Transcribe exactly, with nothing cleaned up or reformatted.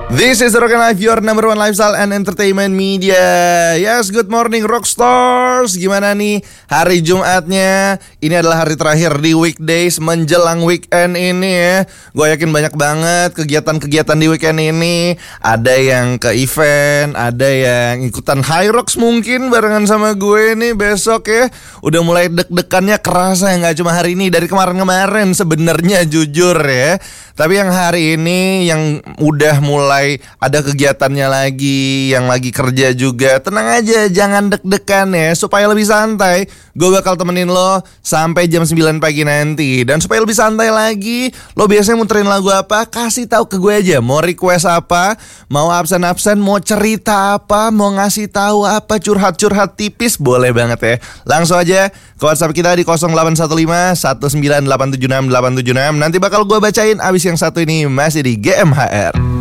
This is Rock and Life, your number one lifestyle and entertainment media. Yes, good morning Rockstars. Gimana nih hari Jumatnya? Ini adalah hari terakhir di weekdays menjelang weekend ini ya. Gue yakin banyak banget kegiatan-kegiatan di weekend ini. Ada yang ke event, ada yang ikutan High Rocks mungkin barengan sama gue nih besok ya. Udah mulai deg-degannya kerasa ya, gak cuma hari ini, dari kemarin-kemarin sebenarnya jujur ya. Tapi yang hari ini yang udah mulai ada kegiatannya lagi, yang lagi kerja juga, tenang aja, jangan deg-degan ya. Supaya lebih santai, gue bakal temenin lo sampai jam sembilan pagi nanti. Dan supaya lebih santai lagi, lo biasanya muterin lagu apa? Kasih tahu ke gue aja. Mau request apa? Mau absen-absen? Mau cerita apa? Mau ngasih tahu apa? Curhat-curhat tipis? Boleh banget ya. Langsung aja ke WhatsApp kita di nol delapan satu lima satu sembilan delapan tujuh enam delapan tujuh enam. Nanti bakal gue bacain abis yang satu ini masih di G M H R.